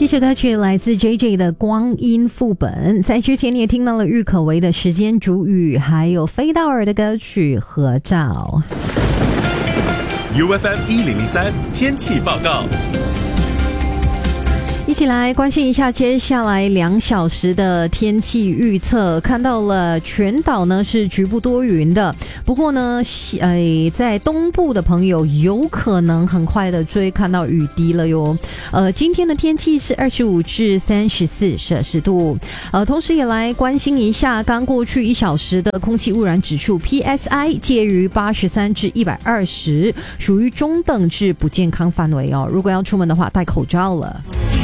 这首歌曲来自 JJ 的光阴副本，在之前你也听到了郁可唯的时间煮雨，还有飞道尔的歌曲合照。 UFM 1003天气报告， 一起来关心一下接下来2小时的天气预测。看到了全岛呢是局部多云的，不过呢在东部的朋友有可能很快的追看到雨滴了哟。今天的天气是25至34摄氏度。同时也来关心一下刚过去1小时的空气污染指数 PSI 介于83至120，属于中等至不健康范围哦。如果要出门的话，戴口罩了。